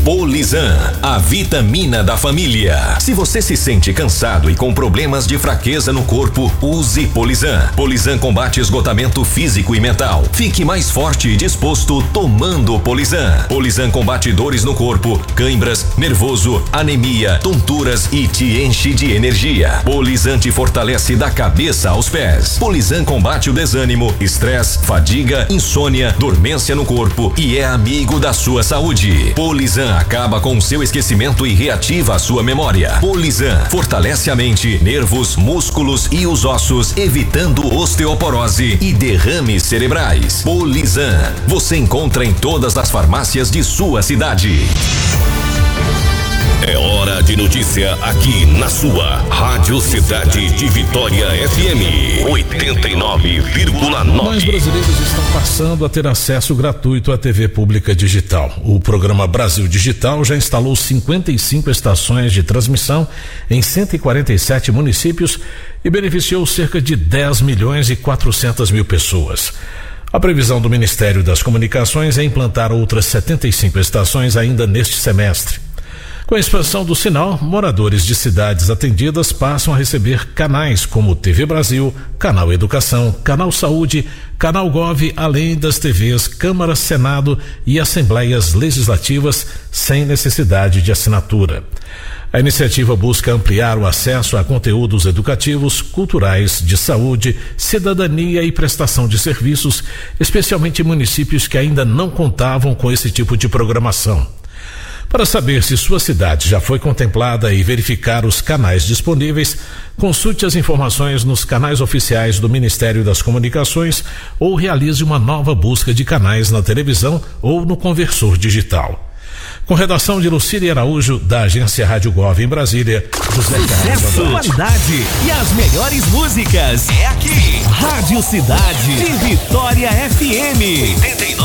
Polizan, a vitamina da família. Se você se sente cansado e com problemas de fraqueza no corpo, use Polizan. Polizan combate esgotamento físico e mental. Fique mais forte e disposto tomando Polizan. Polizan combate dores no corpo, cãibras, nervoso, anemia, tonturas e te enche de energia. Polizan te fortalece da cabeça aos pés. Polizan combate o desânimo, estresse, fadiga, insônia, dormência no corpo e é amigo da sua saúde. Polizan acaba com o seu esquecimento e reativa a sua memória. Polizan fortalece a mente, nervos, músculos e os ossos, evitando osteoporose e derrames cerebrais. Polizan você encontra em todas as farmácias de sua cidade. É hora de notícia aqui na sua Rádio Cidade de Vitória FM 89,9. Nós brasileiros estão passando a ter acesso gratuito à TV pública digital. O programa Brasil Digital já instalou 55 estações de transmissão em 147 municípios e beneficiou cerca de 10 milhões e 400 mil pessoas. A previsão do Ministério das Comunicações é implantar outras 75 estações ainda neste semestre. Com a expansão do sinal, moradores de cidades atendidas passam a receber canais como TV Brasil, Canal Educação, Canal Saúde, Canal Gov, além das TVs Câmara, Senado e Assembleias Legislativas, sem necessidade de assinatura. A iniciativa busca ampliar o acesso a conteúdos educativos, culturais, de saúde, cidadania e prestação de serviços, especialmente em municípios que ainda não contavam com esse tipo de programação. Para saber se sua cidade já foi contemplada e verificar os canais disponíveis, consulte as informações nos canais oficiais do Ministério das Comunicações ou realize uma nova busca de canais na televisão ou no conversor digital. Com redação de Lucília Araújo, da agência Rádio Gov em Brasília, José Sucesso, qualidade e as melhores músicas. É aqui, Rádio Cidade de Vitória FM 89,9.